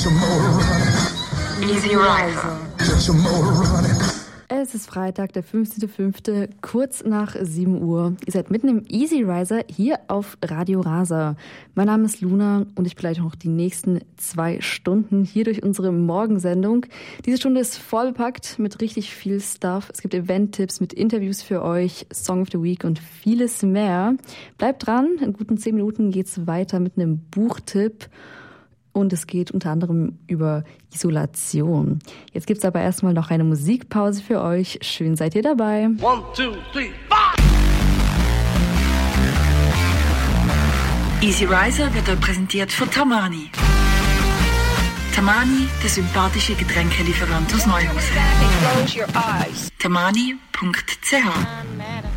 Easy Riser. Es ist Freitag, der 15.05., kurz nach 7 Uhr. Ihr seid mitten im Easy Riser hier auf Radio Rasa. Mein Name ist Luna und ich begleite noch die nächsten 2 Stunden hier durch unsere Morgensendung. Diese Stunde ist vollgepackt mit richtig viel Stuff. Es gibt Event-Tipps mit Interviews für euch, Song of the Week und vieles mehr. Bleibt dran, in guten 10 Minuten geht's weiter mit einem Buchtipp. Und es geht unter anderem über Isolation. Jetzt gibt's aber erstmal noch eine Musikpause für euch. Schön seid ihr dabei. 1, 2, 3, 4! Easy Riser wird euch präsentiert von Tamani. Tamani, der sympathische Getränkelieferant aus Neuhausen. Tamani.ch